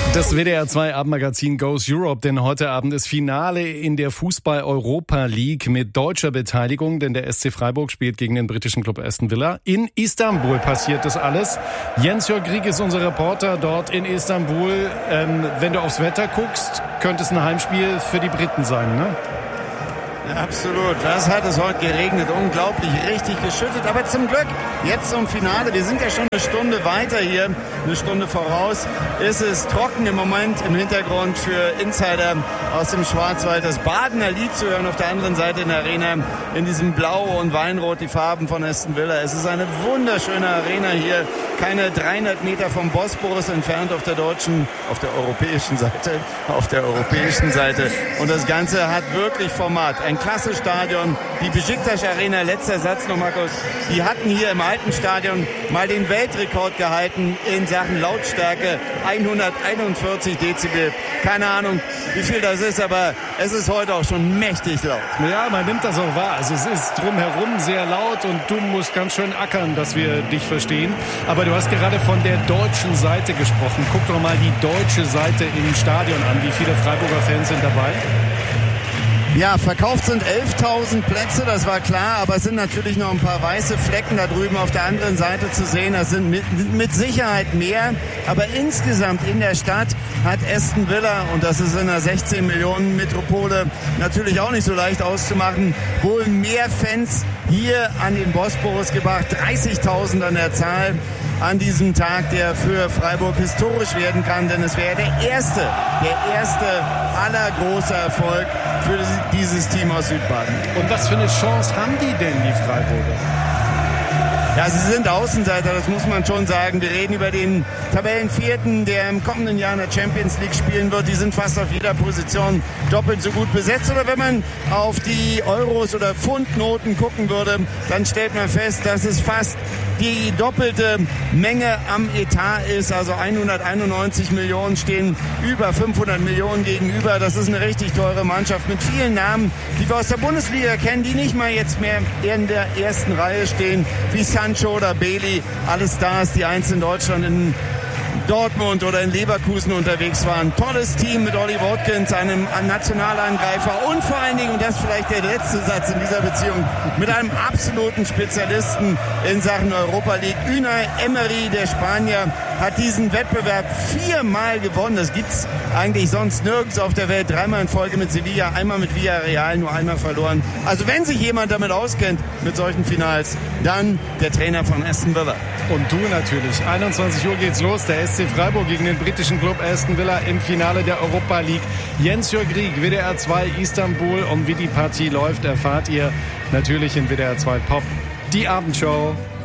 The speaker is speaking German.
Das WDR 2 Abendmagazin Goes Europe, denn heute Abend ist Finale in der Fußball-Europa League mit deutscher Beteiligung, denn der SC Freiburg spielt gegen den britischen Club Aston Villa. In Istanbul passiert das alles. Jens-Jörg Grieg ist unser Reporter dort in Istanbul. Wenn du aufs Wetter guckst, könnte es ein Heimspiel für die Briten sein, ne? Ja, absolut. Das hat es heute geregnet. Unglaublich, richtig geschüttet. Aber zum Glück, jetzt zum Finale. Wir sind ja schon eine Stunde weiter hier, eine Stunde voraus. Ist es trocken im Moment im Hintergrund für Insider aus dem Schwarzwald. Das Badener Lied zu hören auf der anderen Seite in der Arena. In diesem Blau und Weinrot, die Farben von Aston Villa. Es ist eine wunderschöne Arena hier. Keine 300 Meter vom Bosporus entfernt auf der europäischen Seite. Und das Ganze hat wirklich Format. Ein klasse Stadion. Die Besiktas Arena, letzter Satz noch, Markus, die hatten hier im alten Stadion mal den Weltrekord gehalten in Sachen Lautstärke. 141 Dezibel. Keine Ahnung, wie viel das ist, aber es ist heute auch schon mächtig laut. Ja, man nimmt das auch wahr. Also es ist drumherum sehr laut und du musst ganz schön ackern, dass wir dich verstehen. Aber du hast gerade von der deutschen Seite gesprochen. Guck doch mal die deutsche Seite im Stadion an. Wie viele Freiburger Fans sind dabei? Ja, verkauft sind 11.000 Plätze, das war klar, aber es sind natürlich noch ein paar weiße Flecken da drüben auf der anderen Seite zu sehen. Das sind mit Sicherheit mehr, aber insgesamt in der Stadt hat Aston Villa, und das ist in einer 16 Millionen Metropole natürlich auch nicht so leicht auszumachen, wohl mehr Fans hier an den Bosporus gebracht, 30.000 an der Zahl an diesem Tag, der für Freiburg historisch werden kann, denn es wäre der erste aller großer Erfolg für dieses Team aus Südbaden. Und was für eine Chance haben die denn, die Freiburger? Ja, sie sind Außenseiter, das muss man schon sagen. Wir reden über den Tabellenvierten, der im kommenden Jahr in der Champions League spielen wird. Die sind fast auf jeder Position doppelt so gut besetzt. Oder wenn man auf die Euros- oder Pfundnoten gucken würde, dann stellt man fest, dass es fast die doppelte Menge am Etat ist. Also 191 Millionen stehen über 500 Millionen gegenüber. Das ist eine richtig teure Mannschaft mit vielen Namen, die wir aus der Bundesliga kennen, die nicht mal jetzt mehr in der ersten Reihe stehen, wie Sancho oder Bailey. Alle Stars, die einst in Deutschland in Dortmund oder in Leverkusen unterwegs waren. Tolles Team mit Ollie Watkins, einem Nationalangreifer und vor allen Dingen, und das ist vielleicht der letzte Satz in dieser Beziehung, mit einem absoluten Spezialisten in Sachen Europa League. Unai Emery, der Spanier, hat diesen Wettbewerb 4-mal gewonnen. Das gibt's eigentlich sonst nirgends auf der Welt. 3-mal in Folge mit Sevilla, einmal mit Villarreal, nur einmal verloren. Also wenn sich jemand damit auskennt, mit solchen Finals, dann der Trainer von Aston Villa. Und du natürlich. 21 Uhr geht's los. Der SC Freiburg gegen den britischen Club Aston Villa im Finale der Europa League. Jens-Jörg Grieg, WDR 2 Istanbul. Und wie die Partie läuft, erfahrt ihr natürlich in WDR 2 Pop. Die Abendshow.